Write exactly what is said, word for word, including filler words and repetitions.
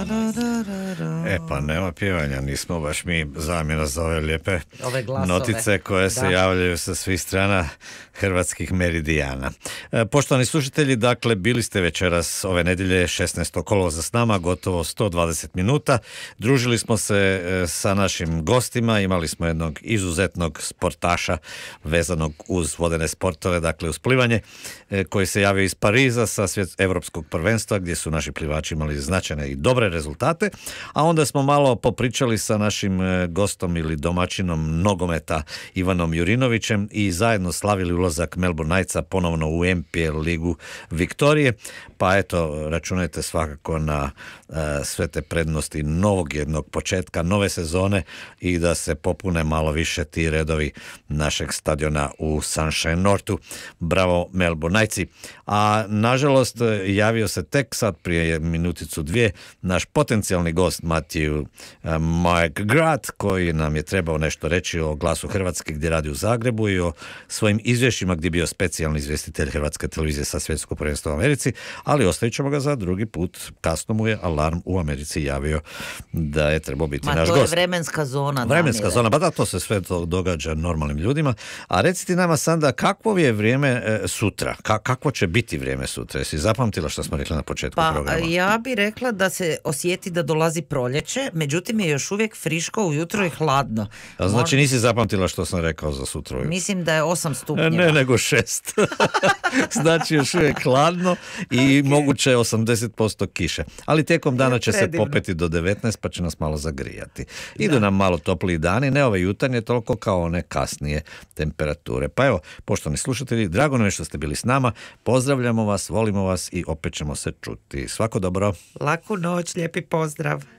E pa nema pjevanja, nismo baš mi zamjena za ove lijepe ove notice koje se da. javljaju sa svih strana hrvatskih meridijana. E, poštovani slušatelji, dakle, bili ste večeras ove nedjelje šesnaestog kolovoza s nama, gotovo sto dvadeset minuta. Družili smo se e, sa našim gostima, imali smo jednog izuzetnog sportaša vezanog uz vodene sportove, dakle uz plivanje, e, koji se javio iz Pariza sa svjet evropskog prvenstva, gdje su naši plivači imali značajne i dobre rezultate, a onda smo malo popričali sa našim gostom ili domaćinom nogometa Ivanom Jurinovićem i zajedno slavili ulazak Melbourne Knightsa ponovno u N P L ligu Viktorije, pa eto, računajte svakako na uh, sve te prednosti novog jednog početka, nove sezone i da se popune malo više ti redovi našeg stadiona u Sunshine Northu. Bravo Melbourne Knightsi. A nažalost javio se tek sad prije minuticu dvije naš potencijalni gost Matthew McGrath, koji nam je trebao nešto reći o Glasu Hrvatske gdje radi u Zagrebu i o svojim izvješćima gdje je bio specijalni izvjestitelj Hrvatske televizije sa svjetskog prvenstva u Americi, ali ostavit ćemo ga za drugi put. Kasno mu je alarm u Americi javio da je trebao biti Ma, naš gost. Ma gost. to je vremenska zona. Vremenska Damire. zona, pa da, to se sve to događa normalnim ljudima. A recite nama sada, kakvo je vrijeme e, sutra? Ka- kakvo će biti vrijeme sutra? Jesi zapamtila što smo rekli na početku pa, programa? Ja bi rekla da se osjeti da dolazi proljeće, međutim je još uvijek friško ujutro i hladno. A znači Možda... nisi zapamtila što sam rekao za sutra? Mislim da je osam stupnjeva. Ne, nego šest. Znači još uvijek hladno i okay. moguće je osamdeset posto kiše. Ali tijekom dana će se popeti do devetnaest pa će nas malo zagrijati. Idu da. nam malo topliji dani, ne ove jutarnje toliko kao one kasnije temperature. Pa evo, poštovani slušatelji, drago nam je što ste bili s nama. Pozdravljamo vas, volimo vas i opet ćemo se čuti. Svako dobro. Laku noć, lijepi pozdrav.